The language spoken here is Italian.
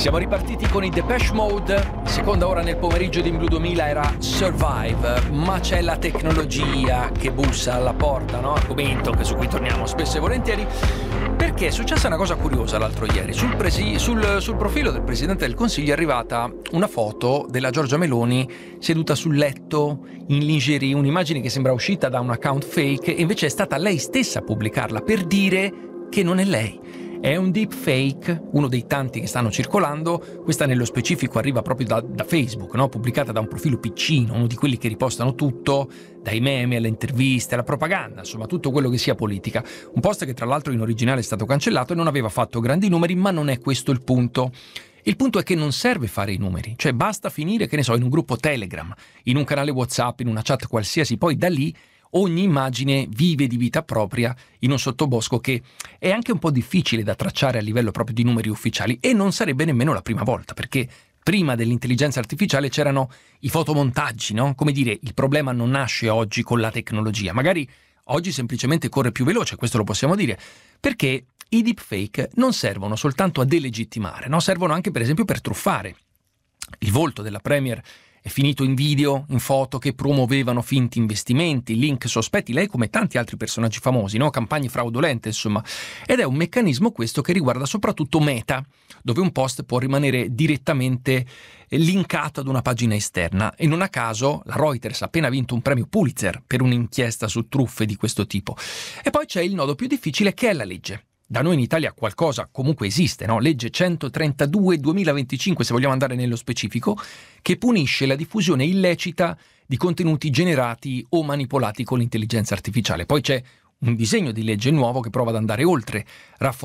Siamo ripartiti con i Depeche Mode, seconda ora nel pomeriggio di In Blu 2000 era Survive, ma c'è la tecnologia che bussa alla porta, no? Argomento su cui torniamo spesso e volentieri, perché è successa una cosa curiosa l'altro ieri. Sul profilo del Presidente del Consiglio è arrivata una foto della Giorgia Meloni seduta sul letto in lingerie, un'immagine che sembra uscita da un account fake e invece è stata lei stessa a pubblicarla per dire che non è lei. È un deepfake, uno dei tanti che stanno circolando. Questa nello specifico arriva proprio da Facebook, no? Pubblicata da un profilo piccino, uno di quelli che ripostano tutto, dai meme alle interviste, alla propaganda, insomma tutto quello che sia politica. Un post che tra l'altro in originale è stato cancellato e non aveva fatto grandi numeri, ma non è questo il punto. Il punto è che non serve fare i numeri, cioè basta finire, che ne so, in un gruppo Telegram, in un canale WhatsApp, in una chat qualsiasi, poi da lì ogni immagine vive di vita propria in un sottobosco che è anche un po' difficile da tracciare a livello proprio di numeri ufficiali, e non sarebbe nemmeno la prima volta, perché prima dell'intelligenza artificiale c'erano i fotomontaggi, no? Come dire, il problema non nasce oggi con la tecnologia, magari oggi semplicemente corre più veloce, questo lo possiamo dire, perché i deepfake non servono soltanto a delegittimare, no? Servono anche per esempio per truffare. Il volto della Premier è finito in video, in foto che promuovevano finti investimenti, link sospetti, lei come tanti altri personaggi famosi, no? Campagne fraudolente, insomma. Ed è un meccanismo questo che riguarda soprattutto Meta, dove un post può rimanere direttamente linkato ad una pagina esterna. E non a caso la Reuters ha appena vinto un premio Pulitzer per un'inchiesta su truffe di questo tipo. E poi c'è il nodo più difficile, che è la legge. Da noi in Italia qualcosa comunque esiste, no? Legge 132/2025, se vogliamo andare nello specifico, che punisce la diffusione illecita di contenuti generati o manipolati con l'intelligenza artificiale. Poi c'è un disegno di legge nuovo che prova ad andare oltre,